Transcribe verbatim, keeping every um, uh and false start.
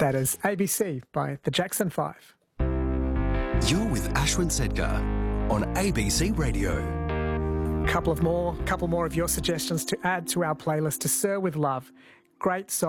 That is A B C by the Jackson Five. You're with Ashwin Sedgar on A B C Radio. Couple of more, couple more of your suggestions to add to our playlist to Sir with Love. Great song.